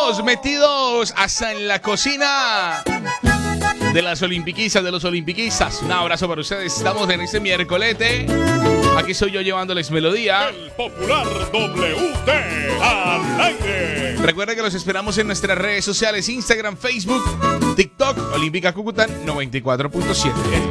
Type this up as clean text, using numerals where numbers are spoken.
estamos metidos hasta en la cocina de las olimpiquistas, de los olimpiquistas. Un abrazo para ustedes. Estamos en este miércolete. Aquí soy yo llevándoles melodía. El popular WT al aire. Recuerden que los esperamos en nuestras redes sociales: Instagram, Facebook, TikTok, Olímpica Cúcuta 94.7.